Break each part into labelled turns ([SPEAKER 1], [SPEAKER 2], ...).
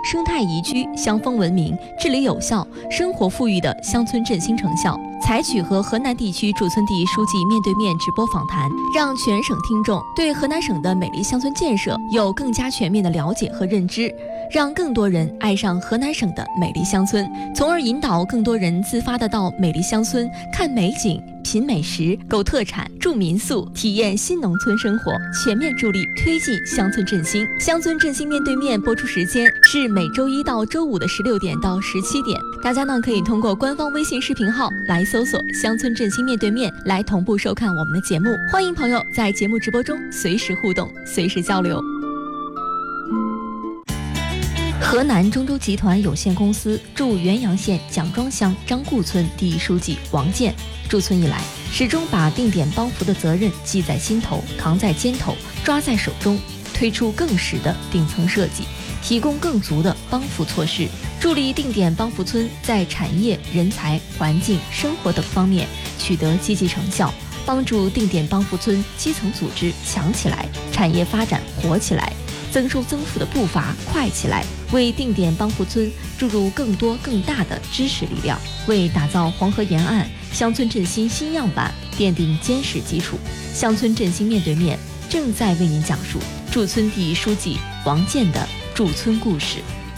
[SPEAKER 1] 生态宜居、乡风文明、治理有效、生活富裕的乡村振兴成效。采取和河南地区驻村地书记面对面直播访谈，让全省听众对河南省的美丽乡村建设有更加全面的了解和认知，让更多人爱上河南省的美丽乡村，从而引导更多人自发地到美丽乡村看美景、品美食、购特产、住民宿，体验新农村生活，全面助力推进乡村振兴。乡村振兴面对面播出时间是每周一到周五的16点到17点，大家呢可以通过官方微信视频号来搜索乡村振兴面对面来同步收看我们的节目。欢迎朋友在节目直播中随时互动，随时交流。河南中州集团有限公司驻原阳县蒋庄乡张固村第一书记王建，驻村以来始终把定点帮扶的责任记在心头，扛在肩头，抓在手中，推出更实的顶层设计，提供更足的帮扶措施，助力定点帮扶村在产业、人才、环境、生活等方面取得积极成效，帮助定点帮扶村基层组织强起来，产业发展活起来，增收增富的步伐快起来，为定点帮扶村注入更多更大的支持力量，为打造黄河沿岸乡村振兴新样板奠定坚实基础。乡村振兴面对面正在为您讲述驻村第一书记王建的驻村故事。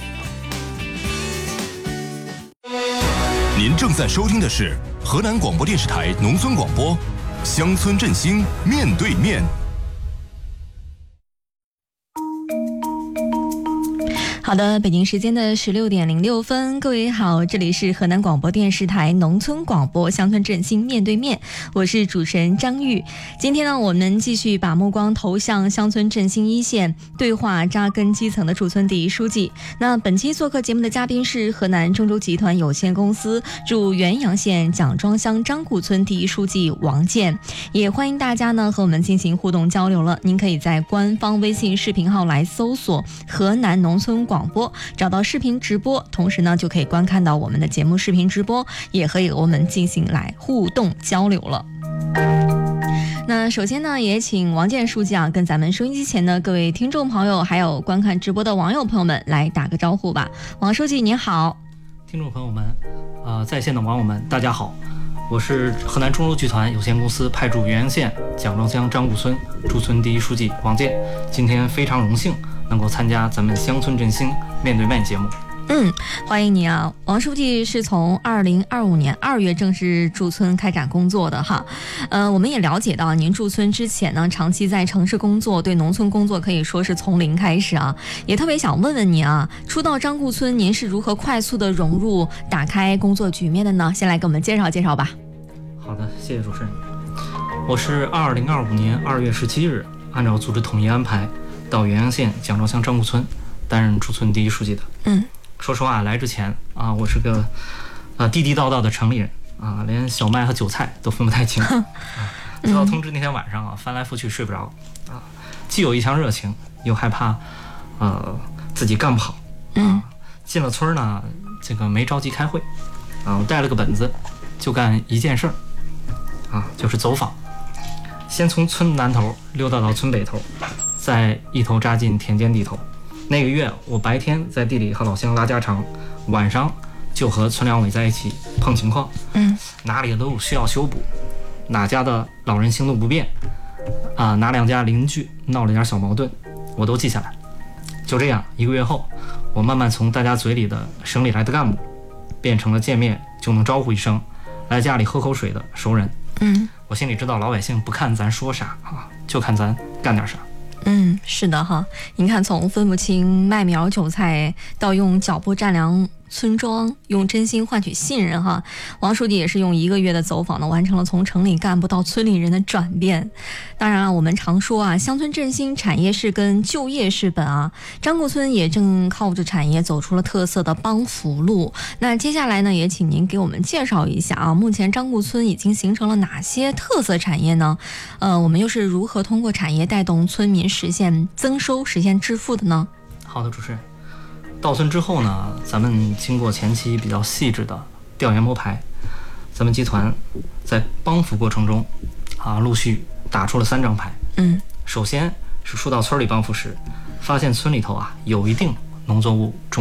[SPEAKER 2] 您正在收听的是河南广播电视台农村广播，乡村振兴面对面。
[SPEAKER 1] 好的，北京时间的16点06分，各位好，这里是河南广播电视台农村广播乡村振兴面对面，我是主持人张玉。今天呢，我们继续把目光投向乡村振兴一线，对话扎根基层的驻村第一书记。那本期做客节目的嘉宾是河南中州集团有限公司驻原阳县蒋庄乡张固村第一书记王建，也欢迎大家呢和我们进行互动交流了。您可以在官方微信视频号来搜索河南农村广播，找到视频直播，同时呢就可以观看到我们的节目视频直播，也可以和我们进行来互动交流了。那首先呢，也请王建书记啊，跟咱们收音机前的各位听众朋友，还有观看直播的网友朋友们来打个招呼吧。王书记您好。
[SPEAKER 3] 听众朋友们，在线的网友们大家好，我是河南中州集团有限公司派驻原阳县蒋庄乡张固村驻村第一书记王建，今天非常荣幸能够参加咱们乡村振兴面对面节目。
[SPEAKER 1] 欢迎你啊！王书记是从2025年2月正式驻村开展工作的哈。我们也了解到您驻村之前呢，长期在城市工作，对农村工作可以说是从零开始啊。也特别想问问您啊，初到张固村，您是如何快速的融入、打开工作局面的呢？先来给我们介绍介绍吧。
[SPEAKER 3] 好的，谢谢主持人。我是2025年2月17日，按照组织统一安排，到原阳县蒋庄乡张固村担任驻村第一书记的。说实话，来之前啊，我是个地地道道的城里人啊，连小麦和韭菜都分不太清。接到通知那天晚上啊，翻来覆去睡不着啊，既有一腔热情，又害怕自己干不好啊。进了村呢，这个没着急开会啊，我带了个本子，就干一件事儿啊，就是走访。先从村南头溜达到村北头，再一头扎进田间地头。那个月我白天在地里和老乡拉家常，晚上就和村两委在一起碰情况，哪里的路需要修补，哪家的老人行动不便啊，哪两家邻居闹了点小矛盾，我都记下来。就这样1个月后，我慢慢从大家嘴里的省里来的干部，变成了见面就能招呼一声来家里喝口水的熟人。我心里知道老百姓不看咱说啥啊，就看咱干点啥。
[SPEAKER 1] 是的哈，您看从分不清麦苗韭菜到用脚步丈量村庄，用真心换取信任哈。王书记也是用1个月的走访呢，完成了从城里干部到村里人的转变。当然了，我们常说啊，乡村振兴产业是根，就业是本啊。张固村也正靠着产业走出了特色的帮扶路。那接下来呢，也请您给我们介绍一下啊，目前张固村已经形成了哪些特色产业呢？我们又是如何通过产业带动村民实现增收、实现致富的呢？
[SPEAKER 3] 好的，主持人。到村之后呢，咱们经过前期比较细致的调研摸排，咱们集团在帮扶过程中啊，陆续打出了3张牌。首先是初到村里帮扶时，发现村里头啊有一定农作物种